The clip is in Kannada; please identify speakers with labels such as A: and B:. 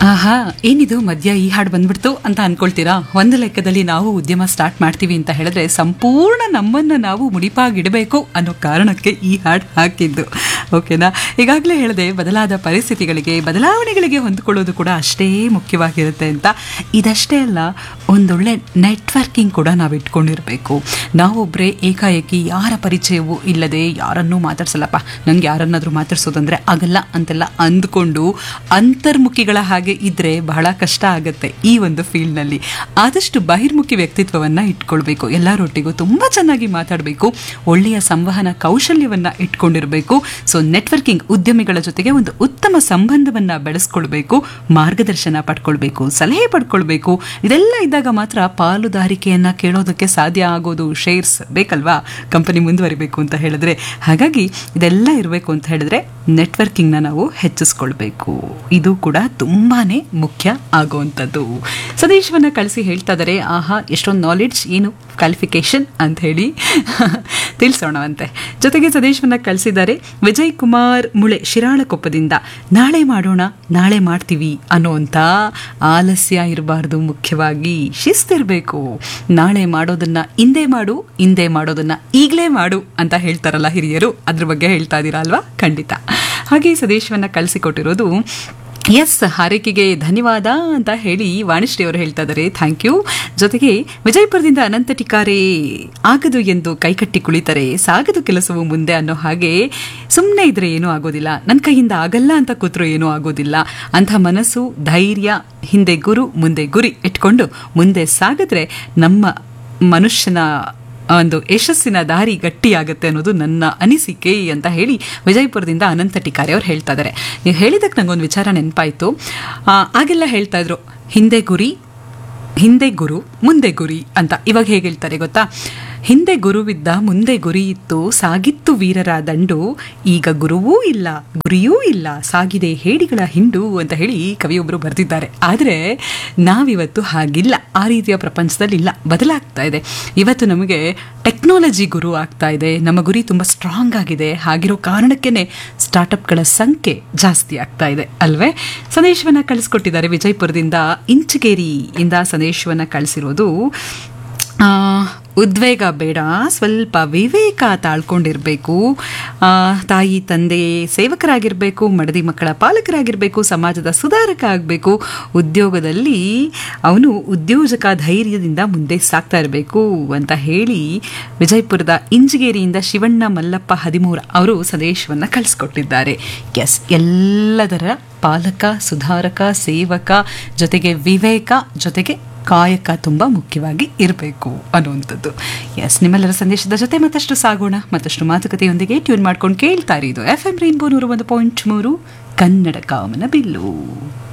A: ಆಹಾ, ಏನಿದು ಮಧ್ಯ ಈ ಹಾಡು ಬಂದ್ಬಿಡ್ತು ಅಂತ ಅನ್ಕೊಳ್ತೀರಾ? ಒಂದು ಲೆಕ್ಕದಲ್ಲಿ ನಾವು ಉದ್ಯಮ ಸ್ಟಾರ್ಟ್ ಮಾಡ್ತೀವಿ ಅಂತ ಹೇಳಿದ್ರೆ ಸಂಪೂರ್ಣ ನಮ್ಮನ್ನ ನಾವು ಮುಡಿಪಾಗಿಡಬೇಕು ಅನ್ನೋ ಕಾರಣಕ್ಕೆ ಈ ಹಾಡು ಹಾಕಿದ್ದು. ಓಕೆನಾ? ಈಗಾಗಲೇ ಹೇಳಿದೆ, ಬದಲಾದ ಪರಿಸ್ಥಿತಿಗಳಿಗೆ, ಬದಲಾವಣೆಗಳಿಗೆ ಹೊಂದಿಕೊಳ್ಳೋದು ಕೂಡ ಅಷ್ಟೇ ಮುಖ್ಯವಾಗಿರುತ್ತೆ ಅಂತ. ಇದಷ್ಟೇ ಅಲ್ಲ, ಒಂದೊಳ್ಳೆ ನೆಟ್ವರ್ಕಿಂಗ್ ಕೂಡ ನಾವು ಇಟ್ಕೊಂಡಿರಬೇಕು. ನಾವೊಬ್ಬರೇ ಏಕಾಏಕಿ ಯಾರ ಪರಿಚಯವೂ ಇಲ್ಲದೆ ಯಾರನ್ನೂ ಮಾತಾಡ್ಸಲ್ಲಪ್ಪ, ನಂಗೆ ಯಾರನ್ನಾದರೂ ಮಾತಾಡ್ಸೋದಂದ್ರೆ ಆಗಲ್ಲ ಅಂತೆಲ್ಲ ಅಂದ್ಕೊಂಡು ಅಂತರ್ಮುಖಿಗಳ ಹಾಗೆ ಇದ್ರೆ ಬಹಳ ಕಷ್ಟ ಆಗುತ್ತೆ ಈ ಒಂದು ಫೀಲ್ಡ್ನಲ್ಲಿ. ಆದಷ್ಟು ಬಹಿರ್ಮುಖಿ ವ್ಯಕ್ತಿತ್ವವನ್ನು ಇಟ್ಕೊಳ್ಬೇಕು. ಎಲ್ಲರೊಟ್ಟಿಗೂ ತುಂಬ ಚೆನ್ನಾಗಿ ಮಾತಾಡಬೇಕು, ಒಳ್ಳೆಯ ಸಂವಹನ ಕೌಶಲ್ಯವನ್ನು ಇಟ್ಕೊಂಡಿರಬೇಕು. ಸೊ ನೆಟ್ವರ್ಕಿಂಗ್, ಉದ್ಯಮಿಗಳ ಜೊತೆಗೆ ಒಂದು ಉತ್ತಮ ಸಂಬಂಧವನ್ನು ಬೆಳೆಸ್ಕೊಳ್ಬೇಕು, ಮಾರ್ಗದರ್ಶನ ಪಡ್ಕೊಳ್ಬೇಕು, ಸಲಹೆ ಪಡ್ಕೊಳ್ಬೇಕು. ಇದೆಲ್ಲ ಇದ್ದಾಗ ಮಾತ್ರ ಪಾಲುದಾರಿಕೆಯನ್ನು ಕೇಳೋದಕ್ಕೆ ಸಾಧ್ಯ ಆಗೋದು. ಶೇರ್ಸ್ ಬೇಕಲ್ವಾ ಕಂಪನಿ ಮುಂದುವರಿಬೇಕು ಅಂತ ಹೇಳಿದ್ರೆ. ಹಾಗಾಗಿ ಇದೆಲ್ಲ ಇರಬೇಕು ಅಂತ ಹೇಳಿದ್ರೆ ನೆಟ್ವರ್ಕಿಂಗ್ನ ನಾವು ಹೆಚ್ಚಿಸ್ಕೊಳ್ಬೇಕು. ಇದು ಕೂಡ ತುಂಬಾನೇ ಮುಖ್ಯ ಆಗುವಂಥದ್ದು. ಸಂದೇಶವನ್ನು ಕಳಿಸಿ ಹೇಳ್ತಾ ಇದ್ದಾರೆ, ಆಹಾ ಎಷ್ಟೊಂದು ನಾಲೆಡ್ಜ್, ಏನು ಕ್ವಾಲಿಫಿಕೇಶನ್ ಅಂತ ಹೇಳಿ ತಿಳಿಸೋಣವಂತೆ. ಜೊತೆಗೆ ಸಂದೇಶವನ್ನು ಕಳಿಸಿದ್ದಾರೆ ವಿಜಯ್ ಕುಮಾರ್ ಮುಳೆ ಶಿರಾಳಕೊಪ್ಪದಿಂದ. ನಾಳೆ ಮಾಡೋಣ, ನಾಳೆ ಮಾಡ್ತೀವಿ ಅನ್ನೋಂಥ ಆಲಸ್ಯ ಇರಬಾರ್ದು. ಮುಖ್ಯವಾಗಿ ಶಿಸ್ತಿರಬೇಕು. ನಾಳೆ ಮಾಡೋದನ್ನ ಇಂದೇ ಮಾಡು, ಇಂದೇ ಮಾಡೋದನ್ನ ಈಗಲೇ ಮಾಡು ಅಂತ ಹೇಳ್ತಾರಲ್ಲ ಹಿರಿಯರು, ಅದ್ರ ಬಗ್ಗೆ ಹೇಳ್ತಾ ಇದ್ದೀರಾ ಅಲ್ವಾ? ಖಂಡಿತ. ಹಾಗೆ ಸಂದೇಶವನ್ನು ಕಳಿಸಿಕೊಟ್ಟಿರೋದು ಎಸ್, ಹಾರೈಕೆಗೆ ಧನ್ಯವಾದ ಅಂತ ಹೇಳಿ ವಾಣಿಶ್ರೀ ಅವರು ಹೇಳ್ತಾ ಇದ್ದಾರೆ. Thank you. ಜೊತೆಗೆ ವಿಜಯಪುರದಿಂದ ಅನಂತ ಟಿಕಾರೆ, ಆಗದು ಎಂದು ಕೈಕಟ್ಟಿ ಕುಳಿತರೆ ಸಾಗದು ಕೆಲಸವು ಮುಂದೆ ಅನ್ನೋ ಹಾಗೆ, ಸುಮ್ಮನೆ ಇದ್ರೆ ಏನೂ ಆಗೋದಿಲ್ಲ, ನನ್ನ ಕೈಯಿಂದ ಆಗಲ್ಲ ಅಂತ ಕೂತ್ರು ಏನೂ ಆಗೋದಿಲ್ಲ. ಅಂಥ ಮನಸ್ಸು, ಧೈರ್ಯ, ಹಿಂದೆ ಗುರು ಮುಂದೆ ಗುರಿ ಇಟ್ಕೊಂಡು ಮುಂದೆ ಸಾಗಿದ್ರೆ ನಮ್ಮ ಮನುಷ್ಯನ ಒಂದು ಯಶಸ್ಸಿನ ದಾರಿ ಗಟ್ಟಿಯಾಗುತ್ತೆ ಅನ್ನೋದು ನನ್ನ ಅನಿಸಿಕೆ ಅಂತ ಹೇಳಿ ವಿಜಯಪುರದಿಂದ ಅನಂತ ಟಿಕಾರೆ ಅವ್ರು ಹೇಳ್ತಾ ಇದ್ದಾರೆ. ನೀವು ಹೇಳಿದಕ್ಕೆ ನಂಗೊಂದು ವಿಚಾರ ನೆನಪಾಯಿತು. ಆಗೆಲ್ಲ ಹೇಳ್ತಾ ಇದ್ರು ಹಿಂದೆ ಗುರಿ, ಹಿಂದೆ ಗುರು ಮುಂದೆ ಗುರಿ ಅಂತ. ಇವಾಗ ಹೇಗೆ ಹೇಳ್ತಾರೆ ಗೊತ್ತಾ? ಹಿಂದೆ ಗುರುವಿದ್ದ, ಮುಂದೆ ಗುರಿ ಇತ್ತು, ಸಾಗಿತ್ತು ವೀರರ ದಂಡು, ಈಗ ಗುರುವೂ ಇಲ್ಲ ಗುರಿಯೂ ಇಲ್ಲ, ಸಾಗಿದೆ ಹೇಡಿಗಳ ಹಿಂಡು ಅಂತ ಹೇಳಿ ಕವಿಯೊಬ್ಬರು ಬರೆದಿದ್ದಾರೆ. ಆದರೆ ನಾವಿವತ್ತು ಹಾಗಿಲ್ಲ, ಆ ರೀತಿಯ ಪ್ರಪಂಚದಲ್ಲಿ ಇಲ್ಲ, ಬದಲಾಗ್ತಾ ಇದೆ. ಇವತ್ತು ನಮಗೆ ಟೆಕ್ನಾಲಜಿ ಗುರು ಆಗ್ತಾ ಇದೆ, ನಮ್ಮ ಗುರಿ ತುಂಬ ಸ್ಟ್ರಾಂಗ್ ಆಗಿದೆ. ಹಾಗಿರೋ ಕಾರಣಕ್ಕೇ ಸ್ಟಾರ್ಟಪ್ಗಳ ಸಂಖ್ಯೆ ಜಾಸ್ತಿ ಆಗ್ತಾ ಇದೆ ಅಲ್ವೇ? ಸಂದೇಶವನ್ನು ಕಳಿಸ್ಕೊಟ್ಟಿದ್ದಾರೆ ವಿಜಯಪುರದಿಂದ. ಇಂಚಗೇರಿಯಿಂದ ಸಂದೇಶವನ್ನು ಕಳಿಸಿರೋದು, ಉದ್ವೇಗ ಬೇಡ, ಸ್ವಲ್ಪ ವಿವೇಕ ತಾಳ್ಕೊಂಡಿರಬೇಕು. ತಾಯಿ ತಂದೆ ಸೇವಕರಾಗಿರಬೇಕು, ಮಡದಿ ಮಕ್ಕಳ ಪಾಲಕರಾಗಿರಬೇಕು, ಸಮಾಜದ ಸುಧಾರಕ ಆಗಬೇಕು. ಉದ್ಯೋಗದಲ್ಲಿ ಅವನು ಉದ್ಯೋಜಕ ಧೈರ್ಯದಿಂದ ಮುಂದೆ ಸಾಗ್ತಾ ಇರಬೇಕು ಅಂತ ಹೇಳಿ ವಿಜಯಪುರದ ಇಂಜಿಗೇರಿಯಿಂದ ಶಿವಣ್ಣ ಮಲ್ಲಪ್ಪ 13 ಅವರು ಸಂದೇಶವನ್ನು ಕಳಿಸ್ಕೊಟ್ಟಿದ್ದಾರೆ. ಎಸ್, ಎಲ್ಲದರ ಪಾಲಕ, ಸುಧಾರಕ, ಸೇವಕ, ಜೊತೆಗೆ ವಿವೇಕ, ಜೊತೆಗೆ ಕಾಯಕ ತುಂಬ ಮುಖ್ಯವಾಗಿ ಇರಬೇಕು ಅನ್ನುವಂಥದ್ದು. ಎಸ್, ನಿಮ್ಮೆಲ್ಲರ ಸಂದೇಶದ ಜೊತೆ ಮತ್ತಷ್ಟು ಸಾಗೋಣ, ಮತ್ತಷ್ಟು ಮಾತುಕತೆಯೊಂದಿಗೆ ಟ್ಯೂನ್ ಮಾಡ್ಕೊಂಡು ಕೇಳ್ತಾ ಇರಿ. ಇದು FM ರೈನ್ಬೋ 101.3 ಕನ್ನಡ ಕಾಮನ ಬಿಲ್ಲು.